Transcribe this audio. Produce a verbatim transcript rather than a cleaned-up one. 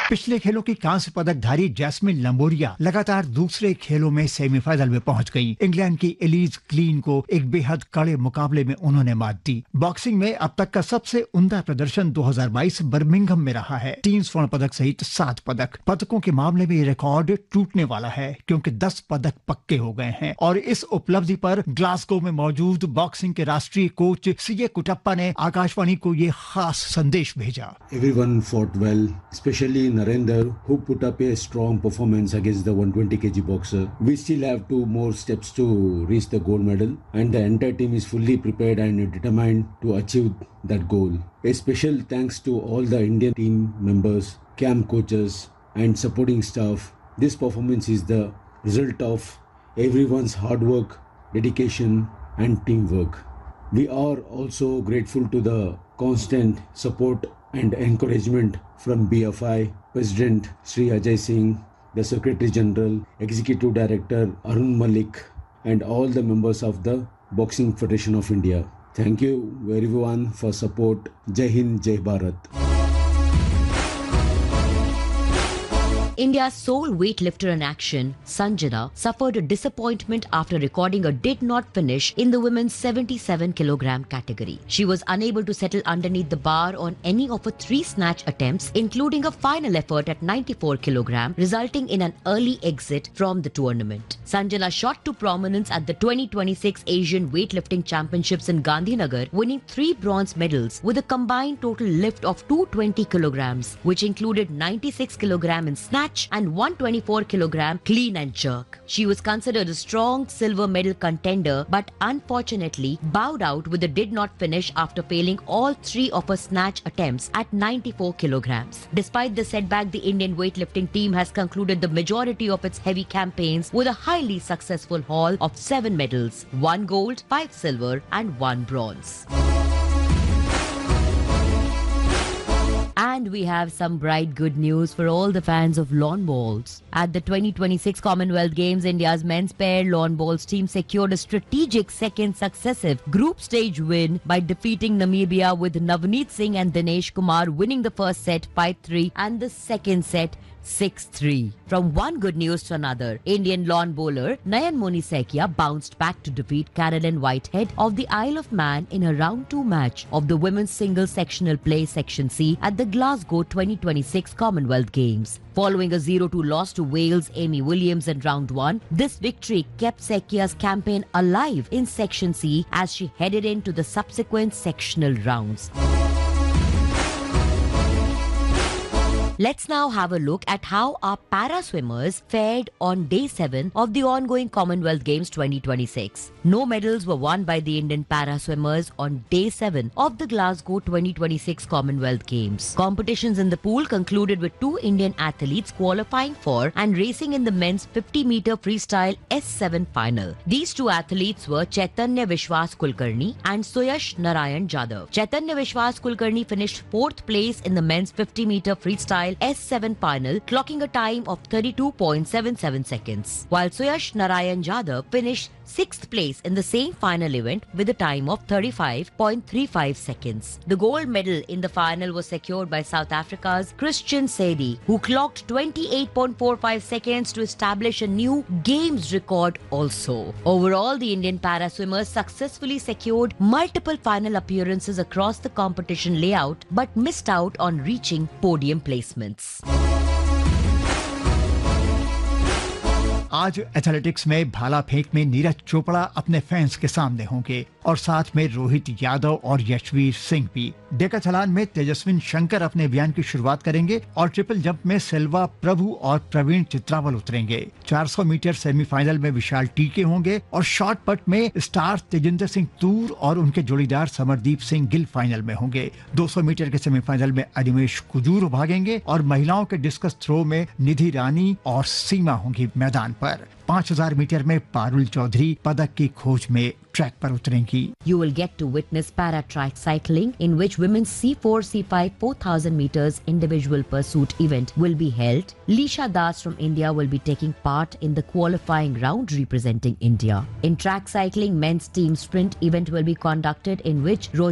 पिछले खेलों की कांस्य पदकधारी जैस्मिन लंबोरिया लगातार दूसरे खेलों में सेमीफाइनल में पहुंच गई। इंग्लैंड की एलिज क्लीन को एक बेहद कड़े मुकाबले में उन्होंने मात दी। बॉक्सिंग में अब तक का सबसे उम्दा प्रदर्शन दो हज़ार बाईस बर्मिंघम में रहा है। तीन स्वर्ण पदक सहित सात पदक। पदकों के मामले में ये रिकॉर्ड टूटने वाला है क्योंकि दस पदक पक्के हो गए हैं और इस उपलब्धि पर ग्लासगो में मौजूद बॉक्सिंग के राष्ट्रीय कोच सीए कुटप्पा ने आकाशवाणी को ये खास संदेश भेजा। Everyone fought well, especially Narendra, who put up a strong performance against the one hundred twenty kilograms boxer. We still have two more steps to reach the gold medal, and the entire team is fully prepared and determined to achieve that goal. A special thanks to all the Indian team members, camp coaches, and supporting staff. This performance is the result of everyone's hard work, dedication, and teamwork. We are also grateful to the constant support and encouragement from B F I, President Sri Ajay Singh, the Secretary General, Executive Director Arun Malik, and all the members of the Boxing Federation of India. Thank you everyone for support. Jai Hind, Jai Bharat. India's sole weightlifter in action, Sanjana, suffered a disappointment after recording a did not finish in the women's seventy-seven kilogram category. She was unable to settle underneath the bar on any of her three snatch attempts, including a final effort at ninety-four kilogram, resulting in an early exit from the tournament. Sanjana shot to prominence at the twenty twenty-six Asian Weightlifting Championships in Gandhinagar, winning three bronze medals with a combined total lift of two hundred twenty kilograms, which included ninety-six kilograms in snatch and one hundred twenty-four kilogram clean and jerk. She was considered a strong silver medal contender but unfortunately bowed out with a did not finish after failing all three of her snatch attempts at ninety-four kilograms. Despite the setback, the Indian weightlifting team has concluded the majority of its heavy campaigns with a highly successful haul of seven medals, one gold, five silver and one bronze. And we have some bright good news for all the fans of lawn bowls. At the twenty twenty-six Commonwealth Games, India's men's pair lawn bowls team secured a strategic second successive group stage win by defeating Namibia, with Navneet Singh and Dinesh Kumar winning the first set five three and the second set six three. From one good news to another, Indian lawn bowler Nayan Monisekia bounced back to defeat Carolyn Whitehead of the Isle of Man in a round two match of the women's single sectional play section C at the Glasgow twenty twenty-six Commonwealth Games. Following a zero two loss to Wales' Amy Williams in round one, this victory kept Sekia's campaign alive in section C as she headed into the subsequent sectional rounds. Let's now have a look at how our para swimmers fared on day seven of the ongoing Commonwealth Games twenty twenty-six. No medals were won by the Indian para swimmers on day seven of the Glasgow twenty twenty-six Commonwealth Games. Competitions in the pool concluded with two Indian athletes qualifying for and racing in the men's fifty meter freestyle S seven final. These two athletes were Chaitanya Vishwas Kulkarni and Suyash Narayan Jadhav. Chaitanya Vishwas Kulkarni finished fourth place in the men's fifty meter freestyle S seven final, clocking a time of thirty-two point seven seven seconds, while Suyash Narayan Jadhav finished sixth place in the same final event with a time of thirty-five point three five seconds. The gold medal in the final was secured by South Africa's Christian Sedi, who clocked twenty-eight point four five seconds to establish a new games record also. Overall, the Indian para swimmers successfully secured multiple final appearances across the competition layout but missed out on reaching podium placements. आज athletics में भाला फेंक में नीरज चोपड़ा अपने fans के सामने होंगे और साथ में रोहित यादव और यशवीर सिंह भी। डेकाथलॉन में तेजस्विन शंकर अपने अभियान की शुरुआत करेंगे और ट्रिपल जंप में सेल्वा प्रभु और प्रवीण चित्रावल उतरेंगे। चार सौ मीटर सेमीफाइनल में विशाल टीके होंगे और शॉट पट में स्टार तेजिंदर सिंह तूर और उनके जोड़ीदार समरदीप सिंह गिल फाइनल में होंगे। दो सौ मीटर के सेमीफाइनल में अनिमेश कुजूर भागेंगे और महिलाओं के डिस्कस थ्रो में निधि रानी और सीमा होंगी मैदान पर। पाँच हज़ार मीटर में पारुल चौधरी पदक की खोज में ट्रैक पर उतरेंगी। You will get to witness para track cycling, in which women's C four C five four thousand meters individual pursuit event will be held. Lisha Das from India will be taking part in the qualifying round representing India. In track cycling, men's team sprint event will be conducted, in which